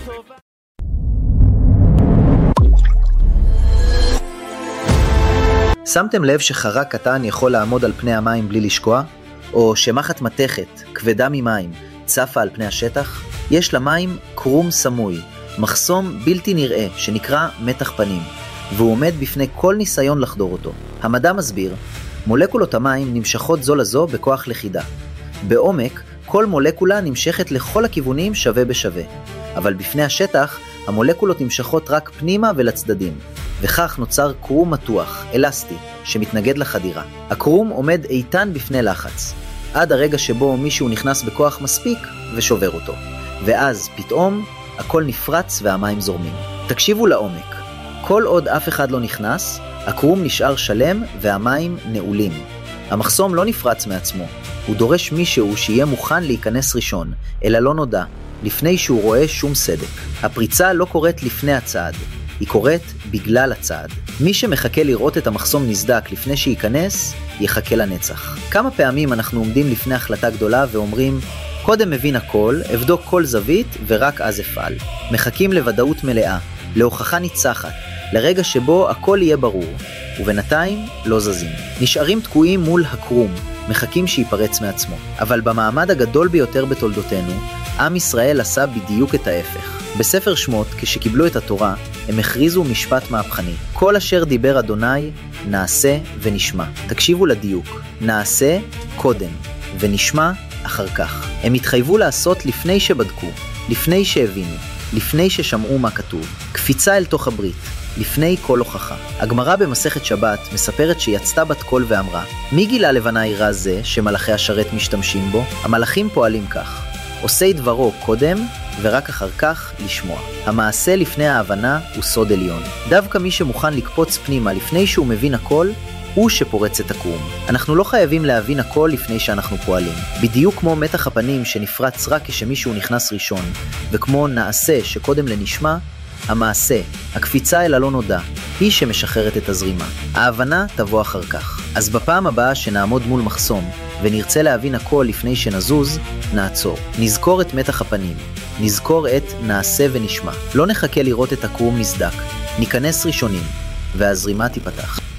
שמתם לב שחרק קטן יכול לעמוד על פני המים בלי לשקוע? או שמחט מתכת, כבדה ממים, צפה על פני השטח? יש למים קרום סמוי, מחסום בלתי נראה שנקרא מתח פנים, והוא עומד בפני כל ניסיון לחדור אותו. המדע מסביר, מולקולות המים נמשכות זו לזו בכוח לכידה. בעומק, כל מולקולה נמשכת לכל הכיוונים שווה בשווה, אבל בפני השטח, המולקולות נמשכות רק פנימה ולצדדים, וכך נוצר קרום מתוח, אלסטי, שמתנגד לחדירה. הקרום עומד איתן בפני לחץ, עד הרגע שבו מישהו נכנס בכוח מספיק ושובר אותו. ואז פתאום הכל נפרץ והמים זורמים. תקשיבו לעומק. כל עוד אף אחד לא נכנס, הקרום נשאר שלם והמים נעולים. המחסום לא נפרץ מעצמו, הוא דורש מישהו שיהיה מוכן להיכנס ראשון, אל הלא נודע, לפני שהוא רואה שום סדק. הפריצה לא קורית לפני הצעד, היא קורית בגלל הצעד. מי שמחכה לראות את המחסום נסדק לפני שייכנס, יחכה לנצח. כמה פעמים אנחנו עומדים לפני החלטה גדולה ואומרים, קודם מבין הכל, אבדוק כל זווית ורק אז אפעל. מחכים לוודאות מלאה, להוכחה ניצחת, לרגע שבו הכל יהיה ברור, ובינתיים לא זזים. נשארים תקועים מול הקרום, מחכים שיפרץ מעצמו. אבל במעמד הגדול ביותר בתולדותינו, עם ישראל עשה בדיוק את ההפך. בספר שמות, כשקיבלו את התורה, הם הכריזו משפט מהפכני. כל אשר דיבר אדוני, נעשה ונשמע. תקשיבו לדיוק. נעשה קודם, ונשמע אחר כך. הם התחייבו לעשות לפני שבדקו, לפני שהבינו, לפני ששמעו מה כתוב. קפיצה אל תוך הברית, לפני כל הוכחה. הגמרא במסכת שבת מספרת שיצתה בת קול ואמרה, מי גילה לבני רע זה שמלאכי השרת משתמשים בו? המלאכים פועלים כך. עושי דברו קודם ורק אחר כך לשמוע. המעשה לפני ההבנה הוא סוד עליון. דווקא מי שמוכן לקפוץ פנימה לפני שהוא מבין הכל, הוא שפורץ את הקרום. אנחנו לא חייבים להבין הכל לפני שאנחנו פועלים. בדיוק כמו מתח הפנים שנפרץ רק כשמישהו נכנס ראשון, וכמו נעשה שקודם לנשמע, המעשה, הקפיצה אל הלא נודע, היא שמשחררת את הזרימה. ההבנה תבוא אחר כך. אז בפעם הבאה שנעמוד מול מחסום, ונרצה להבין הכל לפני שנזוז, נעצור. נזכור את מתח הפנים. נזכור את נעשה ונשמע. לא נחכה לראות את הקרום נסדק. ניכנס ראשונים, והזרימה תיפתח.